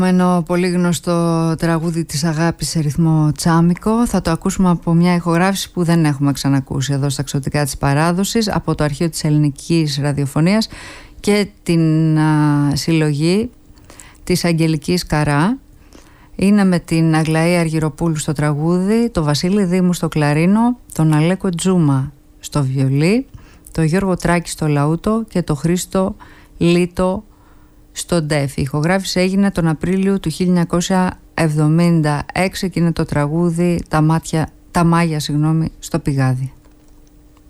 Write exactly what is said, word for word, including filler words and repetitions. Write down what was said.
Ένα πολύ γνωστό τραγούδι της αγάπης σε ρυθμό τσάμικο. Θα το ακούσουμε από μια ηχογράφηση που δεν έχουμε ξανακούσει εδώ στα Ξωτικά της Παράδοσης, από το αρχείο της ελληνικής ραδιοφωνίας και την α, συλλογή της Αγγελικής Καρά. Είναι με την Αγλαή Αργυροπούλου στο τραγούδι, το Βασίλη Δήμου στο κλαρίνο, τον Αλέκο Τζούμα στο βιολί, τον Γιώργο Τράκη στο λαούτο και τον Χρήστο Λίτο στο ντεφ. Η ηχογράφηση έγινε τον Απρίλιο του χίλια εννιακόσια εβδομήντα έξι και είναι το τραγούδι «Τα, μάτια, τα μάγια» συγγνώμη, στο Πηγάδι.